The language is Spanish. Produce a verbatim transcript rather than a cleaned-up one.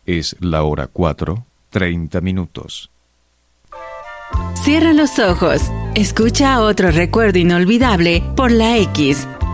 Es la hora cuatro, treinta minutos. Cierra los ojos. Escucha otro recuerdo inolvidable por la X,